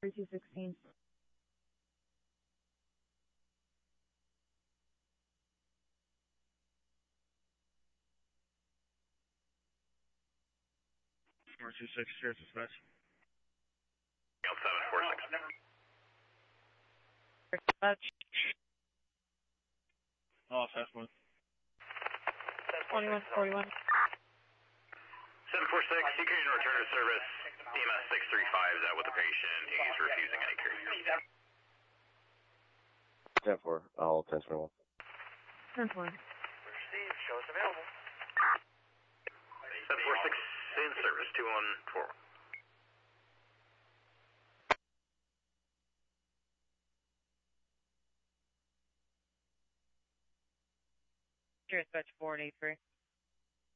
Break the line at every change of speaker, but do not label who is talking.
3216.
Four two six, here's dispatch.
746.
Dispatch.
Oh, fast one.
2141.
746, seeking return to service. EMS 635 is out with the patient. He's refusing any care.
10-4, I'll 10-21.
10-4.
Steve, show us available. 746 in service, 214.
Dispatch 483.